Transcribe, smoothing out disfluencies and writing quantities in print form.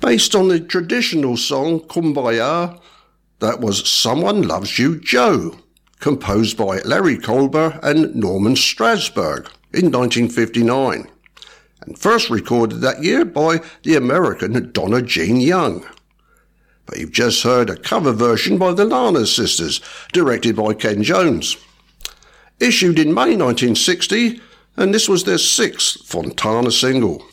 based on the traditional song Kumbaya, that was Someone Loves You Joe, composed by Larry Kolber and Norman Strasberg in 1959, and first recorded that year by the American Donna Jean Young. But you've just heard a cover version by the Lana Sisters, directed by Ken Jones. Issued in May 1960, and this was their sixth Fontana single.